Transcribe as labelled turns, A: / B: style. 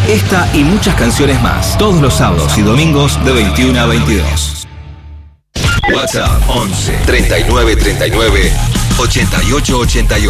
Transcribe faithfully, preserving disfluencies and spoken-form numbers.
A: Esta y muchas canciones más, todos los sábados y domingos de veintiuno a veintidós. WhatsApp once treinta y nueve treinta y nueve ochenta y ocho ochenta y ocho.